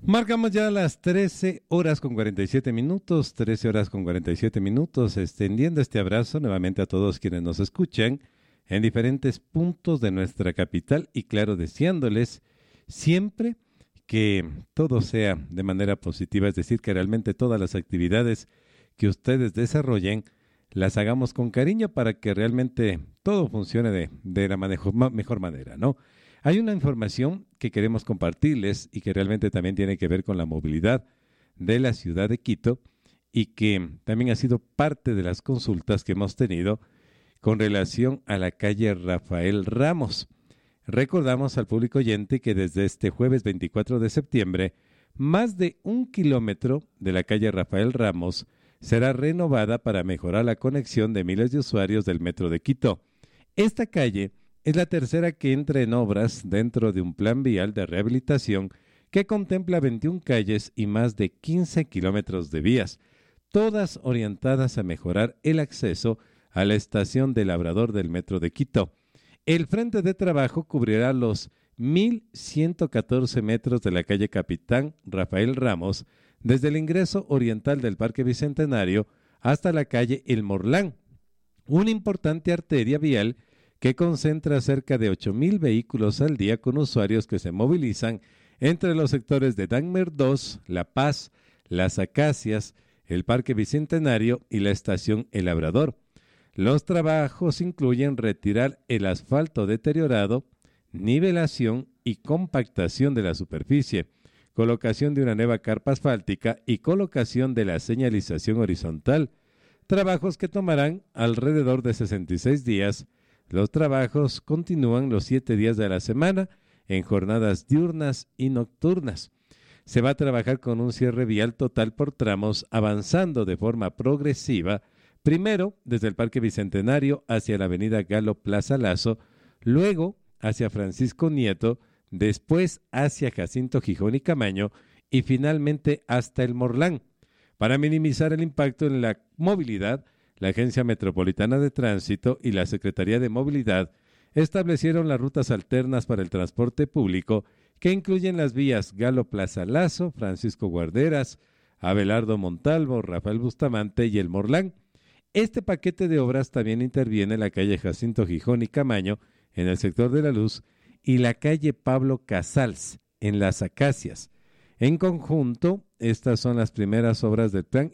Marcamos ya las 13 horas con 47 minutos, 13 horas con 47 minutos, extendiendo este abrazo nuevamente a todos quienes nos escuchan en diferentes puntos de nuestra capital y claro, deseándoles siempre que todo sea de manera positiva, es decir, que realmente todas las actividades que ustedes desarrollen las hagamos con cariño para que realmente todo funcione de la mejor manera, ¿no? Hay una información que queremos compartirles y que realmente también tiene que ver con la movilidad de la ciudad de Quito y que también ha sido parte de las consultas que hemos tenido con relación a la calle Rafael Ramos. Recordamos al público oyente que desde este jueves 24 de septiembre, más de 1 kilómetro de la calle Rafael Ramos será renovada para mejorar la conexión de miles de usuarios del metro de Quito. Esta calle es la tercera que entra en obras dentro de un plan vial de rehabilitación que contempla 21 calles y más de 15 kilómetros de vías, todas orientadas a mejorar el acceso a la estación de Labrador del Metro de Quito. El frente de trabajo cubrirá los 1.114 metros de la calle Capitán Rafael Ramos, desde el ingreso oriental del Parque Bicentenario hasta la calle El Morlán, una importante arteria vial que concentra cerca de 8.000 vehículos al día con usuarios que se movilizan entre los sectores de Dagmer 2, La Paz, Las Acacias, el Parque Bicentenario y la estación El Labrador. Los trabajos incluyen retirar el asfalto deteriorado, nivelación y compactación de la superficie, colocación de una nueva carpa asfáltica y colocación de la señalización horizontal, trabajos que tomarán alrededor de 66 días. Los trabajos continúan los 7 días de la semana en jornadas diurnas y nocturnas. Se va a trabajar con un cierre vial total por tramos, avanzando de forma progresiva, primero desde el Parque Bicentenario hacia la avenida Galo Plaza Lazo, luego hacia Francisco Nieto, después hacia Jacinto Gijón y Camaño y finalmente hasta el Morlán. Para minimizar el impacto en la movilidad, la Agencia Metropolitana de Tránsito y la Secretaría de Movilidad establecieron las rutas alternas para el transporte público que incluyen las vías Galo Plaza Lazo, Francisco Guarderas, Abelardo Montalvo, Rafael Bustamante y el Morlán. Este paquete de obras también interviene en la calle Jacinto Gijón y Camaño, en el sector de la Luz, y la calle Pablo Casals, en Las Acacias. En conjunto, estas son las primeras obras del plan